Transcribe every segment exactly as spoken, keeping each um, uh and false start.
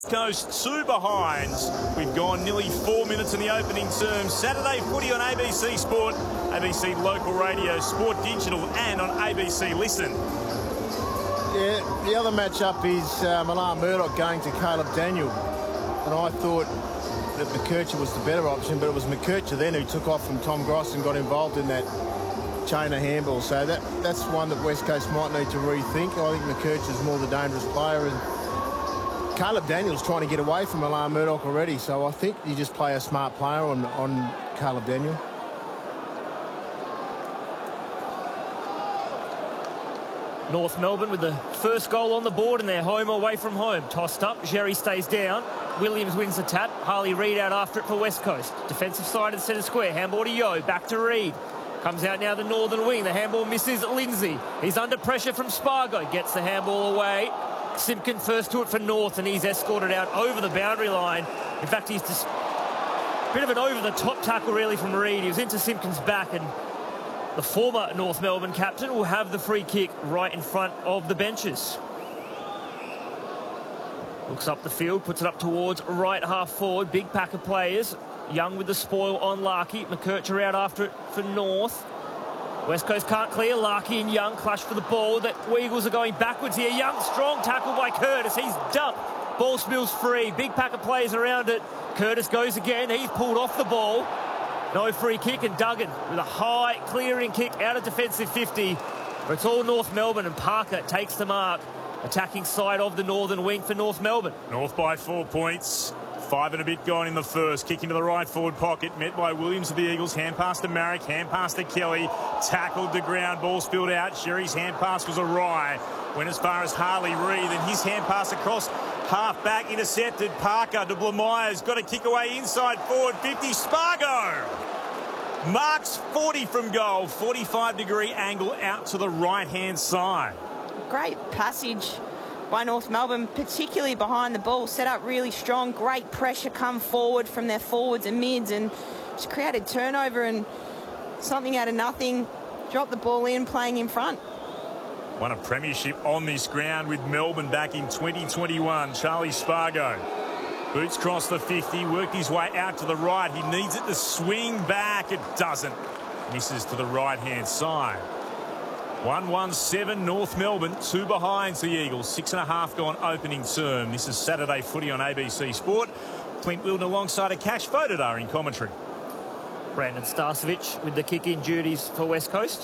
Coast two behinds. We've gone nearly four minutes in the opening term. Saturday footy on A B C Sport, A B C Local Radio, Sport Digital and on A B C Listen. Yeah, the other matchup is uh, Milan Murdoch going to Caleb Daniel. And I thought that McKercher was the better option, but it was McKercher then who took off from Tom Gross and got involved in that chain of handball. So that that's one that West Coast might need to rethink. I think McKercher's more the dangerous player, and Caleb Daniel's trying to get away from Milan Murdoch already, so I think you just play a smart player on, on Caleb Daniel. North Melbourne with the first goal on the board and they're home away from home. Tossed up, Jerry stays down. Williams wins the tap. Harley Reid out after it for West Coast. Defensive side of the centre square. Handball to Yeo, back to Reid. Comes out now the northern wing. The handball misses Lindsay. He's under pressure from Spargo. Gets the handball away. Simpkin first to it for North, and he's escorted out over the boundary line. In fact, he's just a bit of an over-the-top tackle, really, from Reid. He was into Simpkin's back, and the former North Melbourne captain will have the free kick right in front of the benches. Looks up the field, puts it up towards right half forward. Big pack of players. Young with the spoil on Larkey. McKercher out after it for North. West Coast can't clear. Larkey and Young clash for the ball. The Eagles are going backwards here. Young, strong tackle by Curtis. He's dumped. Ball spills free. Big pack of players around it. Curtis goes again. He's pulled off the ball. No free kick, and Duggan with a high clearing kick out of defensive fifty. But it's all North Melbourne, and Parker takes the mark. Attacking side of the northern wing for North Melbourne. North by four points. Five and a bit gone in the first. Kick into the right forward pocket. Met by Williams of the Eagles. Hand pass to Marrick. Hand pass to Kelly. Tackled the ground. Ball spilled out. Sherry's hand pass was awry. Went as far as Harley Reid. And his hand pass across half back. Intercepted. Parker to Blamires. Got a kick away inside forward. fifty. Spargo marks forty from goal. forty-five degree angle out to the right hand side. Great passage by North Melbourne, particularly behind the ball. Set up really strong. Great pressure come forward from their forwards and mids, and just created turnover and something out of nothing. Dropped the ball in, playing in front. Won a premiership on this ground with Melbourne back in twenty twenty-one. Charlie Spargo. Boots crossed the fifty, worked his way out to the right. He needs it to swing back. It doesn't. Misses to the right-hand side. one one seven North Melbourne, two behinds the Eagles. Six and a half gone opening term. This is Saturday footy on A B C Sport. Clint Wilden alongside a Cash Vodadar in commentary. Brandon Starcevic with the kick-in duties for West Coast.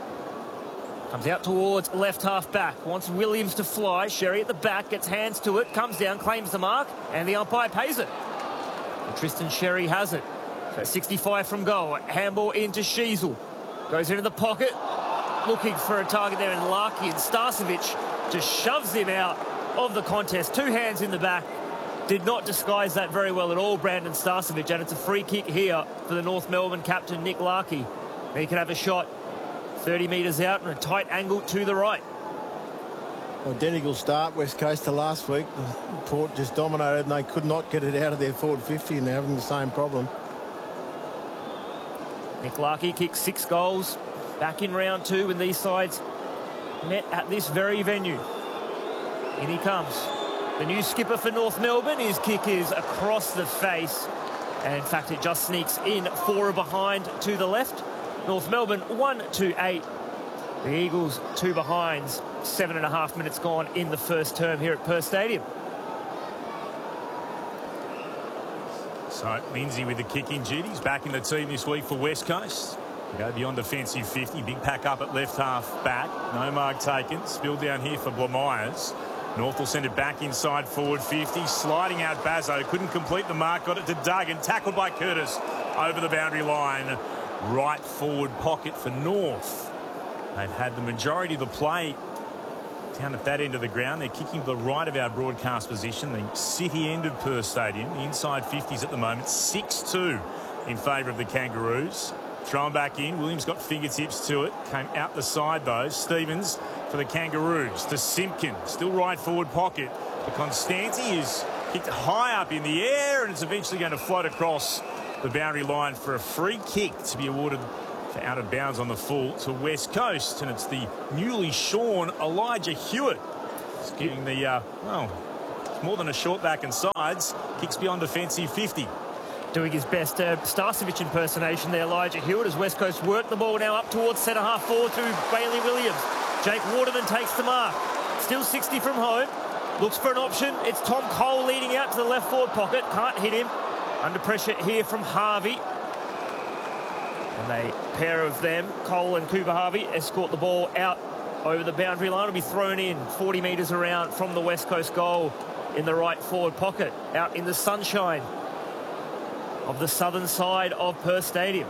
Comes out towards left half back. Wants Williams to fly. Sherry at the back, gets hands to it, comes down, claims the mark, and the umpire pays it. And Tristan Sherry has it. So sixty-five from goal. Handball into Sheasel. Goes into the pocket. Looking for a target there in Larkey, and Starcevic just shoves him out of the contest. Two hands in the back. Did not disguise that very well at all, Brandon Starcevic, and it's a free kick here for the North Melbourne captain, Nick Larkey. He can have a shot thirty metres out and a tight angle to the right. Identical start, West Coast, to last week. Port just dominated and they could not get it out of their forward fifty, and they're having the same problem. Nick Larkey kicks six goals. Back in round two when these sides met at this very venue. In he comes. The new skipper for North Melbourne. His kick is across the face. And in fact, it just sneaks in four behind to the left. North Melbourne one two eight. The Eagles two behinds. Seven and a half minutes gone in the first term here at Perth Stadium. So Lindsay with the kicking duties. Back in the team this week for West Coast. Go beyond defensive fifty. Big pack up at left half back. No mark taken. Spill down here for Blamires. North will send it back inside forward fifty. Sliding out Bazzo. Couldn't complete the mark. Got it to Duggan. Tackled by Curtis over the boundary line. Right forward pocket for North. They've had the majority of the play down at that end of the ground. They're kicking to the right of our broadcast position. The city end of Perth Stadium. The inside fifties at the moment. six two in favour of the Kangaroos. Thrown back in. Williams got fingertips to it. Came out the side, though. Stevens for the Kangaroos. To Simpkin. Still right forward pocket. The Constanti is kicked high up in the air, and it's eventually going to float across the boundary line for a free kick to be awarded for out of bounds on the full to West Coast. And it's the newly shorn Elijah Hewitt. It's getting the, uh, well, more than a short back and sides. Kicks beyond defensive fifty. Doing his best uh, Starcevich impersonation there, Elijah Hewitt, as West Coast work the ball now up towards centre half forward to Bailey Williams. Jake Waterman takes the mark. Still sixty from home. Looks for an option. It's Tom Cole leading out to the left forward pocket. Can't hit him. Under pressure here from Harvey. And a pair of them, Cole and Cooper Harvey, escort the ball out over the boundary line. It'll be thrown in forty metres around from the West Coast goal in the right forward pocket. Out in the sunshine of the southern side of Perth Stadium.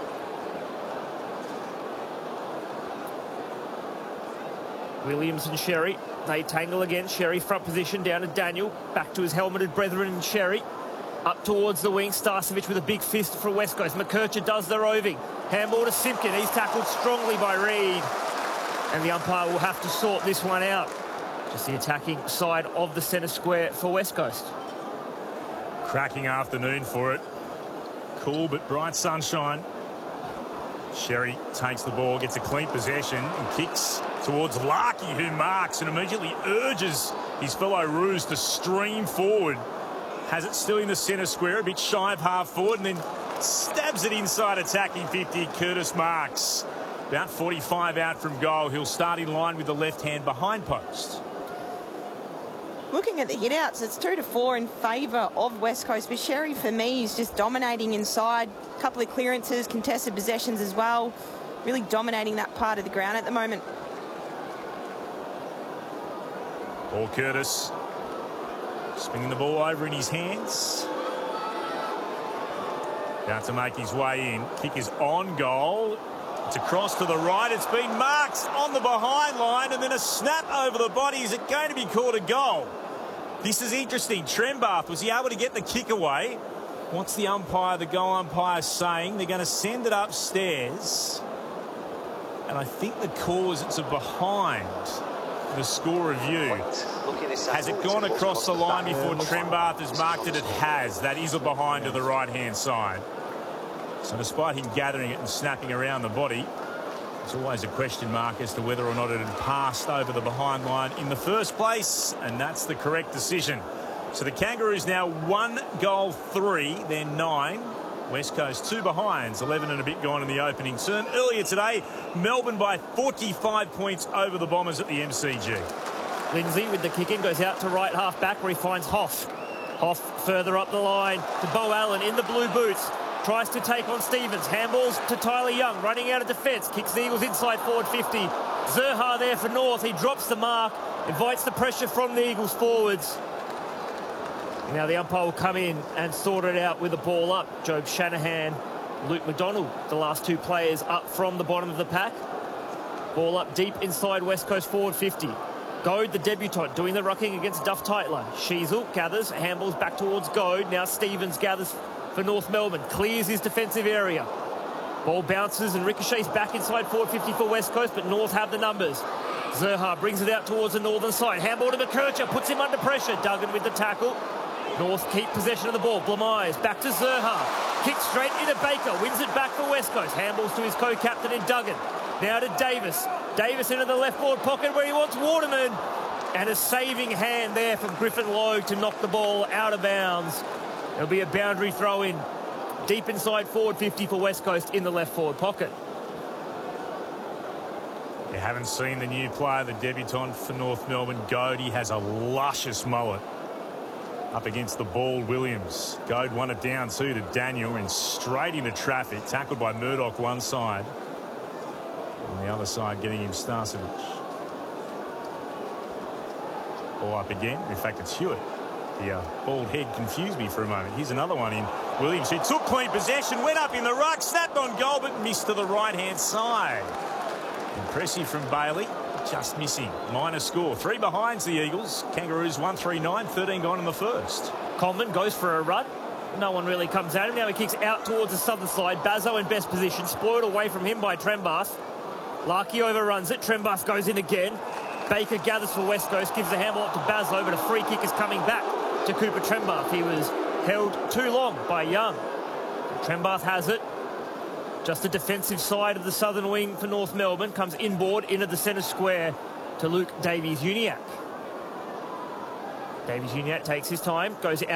Williams and Sherry, they tangle again. Sherry front position down to Daniel. Back to his helmeted brethren and Sherry. Up towards the wing. Starcevich with a big fist for West Coast. McKercher does the roving. Handball to Simpkin. He's tackled strongly by Reid. And the umpire will have to sort this one out. Just the attacking side of the centre square for West Coast. Cracking afternoon for it. Cool but bright sunshine. Sherry takes the ball, gets a clean possession and kicks towards Larkey, who marks and immediately urges his fellow Roos to stream forward. Has it still in the centre square, a bit shy of half forward, and then stabs it inside attacking fifty. Curtis Marks, about forty-five out from goal. He'll start in line with the left hand behind post. Looking at the hit-outs, it's two to four in favour of West Coast. But Sherry, for me, is just dominating inside. A couple of clearances, contested possessions as well. Really dominating that part of the ground at the moment. Paul Curtis spinning the ball over in his hands. About to make his way in. Kick is on goal. It's across to the right. It's been marked on the behind line and then a snap over the body. Is it going to be called a goal? This is interesting. Trembath, was he able to get the kick away? What's the umpire, the goal umpire, saying? They're going to send it upstairs. And I think the call is it's a behind the score review. Has it gone across the line before Trembath has marked it? It has. That is a behind to the right-hand side. So despite him gathering it and snapping around the body, it's always a question mark as to whether or not it had passed over the behind line in the first place, and that's the correct decision. So the Kangaroos now one goal three, they're nine. West Coast two behinds, eleven and a bit gone in the opening turn. Earlier today, Melbourne by forty-five points over the Bombers at the M C G. Lindsay with the kick in goes out to right half back where he finds Hoff. Hoff further up the line to Bo Allen in the blue boots. Tries to take on Stevens. Handballs to Tyler Young. Running out of defence. Kicks the Eagles inside forward fifty. Zerha there for North. He drops the mark. Invites the pressure from the Eagles forwards. Now the umpire will come in and sort it out with the ball up. Job Shanahan, Luke McDonald, the last two players up from the bottom of the pack. Ball up deep inside West Coast forward fifty. Goad, the debutant, doing the rucking against Duff Tytler. Sheasel gathers. Handballs back towards Goad. Now Stevens gathers for North Melbourne, clears his defensive area. Ball bounces and ricochets back inside forward fifty for West Coast, but North have the numbers. Zerha brings it out towards the northern side. Handball to McKercher, puts him under pressure. Duggan with the tackle. North keep possession of the ball. Blamires back to Zerha. Kick straight into Baker, wins it back for West Coast. Handballs to his co-captain in Duggan. Now to Davis. Davis into the left forward pocket where he wants Waterman. And a saving hand there from Griffin Logue to knock the ball out of bounds. There'll be a boundary throw in deep inside forward fifty for West Coast in the left forward pocket. You haven't seen the new player, the debutant for North Melbourne, Goad. He has a luscious mullet. Up against the ball, Williams. Goad won it down too to Daniel and straight into traffic. Tackled by Murdoch one side. On the other side, getting him Starcevich. Ball up again. In fact, it's Hewitt. The uh, bald head confused me for a moment. Here's another one in Williams, who took clean possession, went up in the ruck, snapped on goal, but missed to the right-hand side. Impressive from Bailey, just missing. Minor score. Three behinds the Eagles. Kangaroos one three nine, thirteen gone in the first. Coleman goes for a run. No one really comes at him. Now he kicks out towards the southern side. Bazzo in best position. Spoiled away from him by Trembath. Larkey overruns it. Trembath goes in again. Baker gathers for West Coast, gives the handball up to Bazzo, but a free kick is coming back to Cooper Trembath. He was held too long by Young. Trembath has it. Just the defensive side of the southern wing for North Melbourne. Comes inboard into the centre square to Luke Davies-Uniacke. Davies Uniacke takes his time, goes out.